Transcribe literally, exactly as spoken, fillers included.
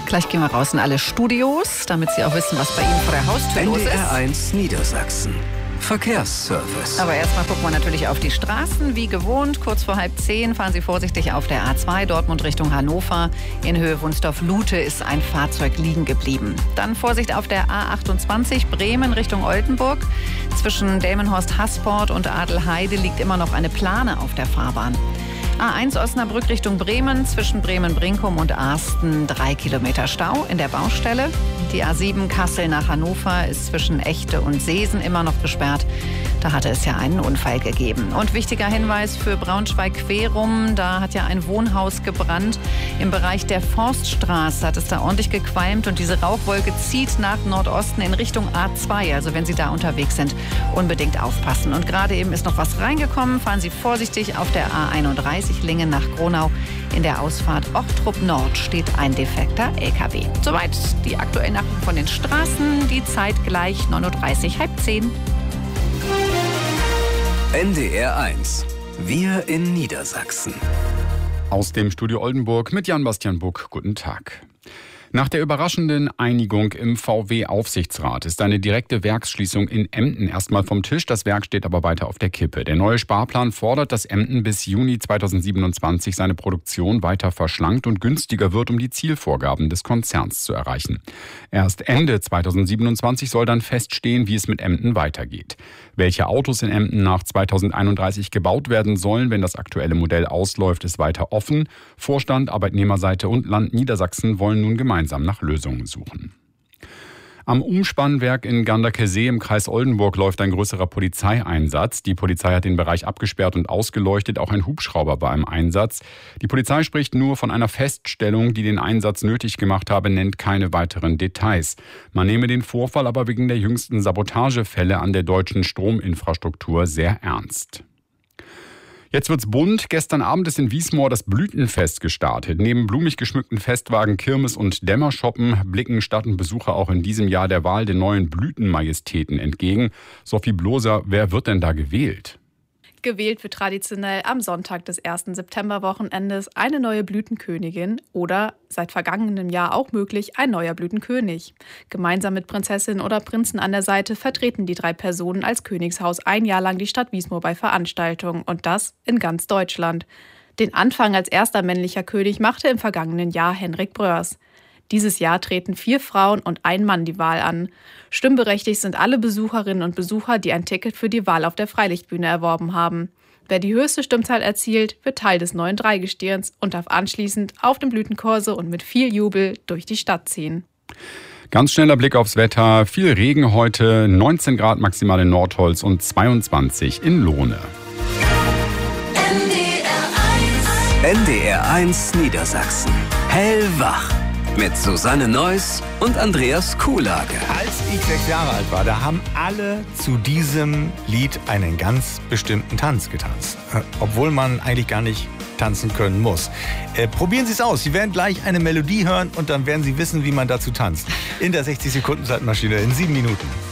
Gleich gehen wir raus in alle Studios, damit Sie auch wissen, was bei Ihnen vor der Haustür los ist. N D R eins Niedersachsen. Verkehrsservice. Aber erstmal gucken wir natürlich auf die Straßen. Wie gewohnt, kurz vor halb zehn fahren Sie vorsichtig auf der A zwei Dortmund Richtung Hannover. In Höhe Wunsdorf-Lute ist ein Fahrzeug liegen geblieben. Dann Vorsicht auf der A achtundzwanzig Bremen Richtung Oldenburg. Zwischen Delmenhorst-Hasport und Adelheide liegt immer noch eine Plane auf der Fahrbahn. A eins Osnabrück Richtung Bremen, zwischen Bremen-Brinkum und Arsten drei Kilometer Stau in der Baustelle. Die A sieben Kassel nach Hannover ist zwischen Echte und Seesen immer noch gesperrt. Da hatte es ja einen Unfall gegeben. Und wichtiger Hinweis für Braunschweig-Querum, da hat ja ein Wohnhaus gebrannt. Im Bereich der Forststraße hat es da ordentlich gequalmt und diese Rauchwolke zieht nach Nordosten in Richtung A zwei. Also wenn Sie da unterwegs sind, unbedingt aufpassen. Und gerade eben ist noch was reingekommen. Fahren Sie vorsichtig auf der A einunddreißig Lingen nach Gronau. In der Ausfahrt Ochtrup Nord steht ein defekter L K W. Soweit die aktuellen Nachrichten von den Straßen. Die Zeit gleich neun Uhr dreißig, halb zehn. N D R eins. Wir in Niedersachsen. Aus dem Studio Oldenburg mit Jan-Bastian Buck. Guten Tag. Nach der überraschenden Einigung im V W-Aufsichtsrat ist eine direkte Werksschließung in Emden erstmal vom Tisch. Das Werk steht aber weiter auf der Kippe. Der neue Sparplan fordert, dass Emden bis Juni zweitausendsiebenundzwanzig seine Produktion weiter verschlankt und günstiger wird, um die Zielvorgaben des Konzerns zu erreichen. Erst Ende zweitausendsiebenundzwanzig soll dann feststehen, wie es mit Emden weitergeht. Welche Autos in Emden nach zweitausendeinunddreißig gebaut werden sollen, wenn das aktuelle Modell ausläuft, ist weiter offen. Vorstand, Arbeitnehmerseite und Land Niedersachsen wollen nun gemeinsam nach Lösungen suchen. Am Umspannwerk in Ganderkesee im Kreis Oldenburg läuft ein größerer Polizeieinsatz. Die Polizei hat den Bereich abgesperrt und ausgeleuchtet. Auch ein Hubschrauber war im Einsatz. Die Polizei spricht nur von einer Feststellung, die den Einsatz nötig gemacht habe, nennt keine weiteren Details. Man nehme den Vorfall aber wegen der jüngsten Sabotagefälle an der deutschen Strominfrastruktur sehr ernst. Jetzt wird's bunt. Gestern Abend ist in Wiesmoor das Blütenfest gestartet. Neben blumig geschmückten Festwagen, Kirmes und Dämmershoppen blicken Stadt und Besucher auch in diesem Jahr der Wahl der neuen Blütenmajestäten entgegen. Sophie Bloser, wer wird denn da gewählt? Gewählt wird traditionell am Sonntag des ersten Septemberwochenendes eine neue Blütenkönigin oder seit vergangenem Jahr auch möglich ein neuer Blütenkönig. Gemeinsam mit Prinzessin oder Prinzen an der Seite vertreten die drei Personen als Königshaus ein Jahr lang die Stadt Wiesmoor bei Veranstaltungen und das in ganz Deutschland. Den Anfang als erster männlicher König machte im vergangenen Jahr Henrik Bröers. Dieses Jahr treten vier Frauen und ein Mann die Wahl an. Stimmberechtigt sind alle Besucherinnen und Besucher, die ein Ticket für die Wahl auf der Freilichtbühne erworben haben. Wer die höchste Stimmzahl erzielt, wird Teil des neuen Dreigestirns und darf anschließend auf dem Blütenkorso und mit viel Jubel durch die Stadt ziehen. Ganz schneller Blick aufs Wetter. Viel Regen heute, neunzehn Grad maximal in Nordholz und zweiundzwanzig in Lohne. N D R eins Niedersachsen. Hellwach. Mit Susanne Neuss und Andreas Kuhlage. Als ich sechs Jahre alt war, da haben alle zu diesem Lied einen ganz bestimmten Tanz getanzt. Obwohl man eigentlich gar nicht tanzen können muss. Äh, probieren Sie es aus. Sie werden gleich eine Melodie hören und dann werden Sie wissen, wie man dazu tanzt. In der sechzig Sekunden Zeitmaschine in sieben Minuten.